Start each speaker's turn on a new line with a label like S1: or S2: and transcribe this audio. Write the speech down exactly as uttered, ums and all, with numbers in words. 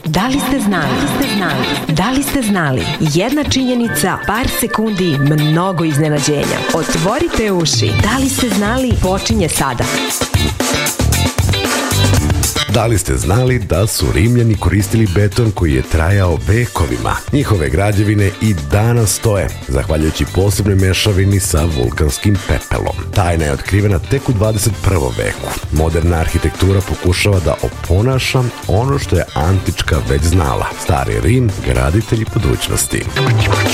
S1: Da li ste znali? Da li ste znali? Da li ste znali? Jedna činjenica, par sekundi, mnogo iznenađenja. Otvorite uši. Da li ste znali? Počinje sada.
S2: Da li ste znali da su Rimljani koristili beton koji je trajao vekovima? Njihove građevine i danas stoje, zahvaljujući posebnoj mešavini sa vulkanskim pepelom. Tajna je otkrivena tek u dvadeset prvom veku. Moderna arhitektura pokušava da oponaša ono što je antička već znala. Stari Rim, graditelji budućnosti.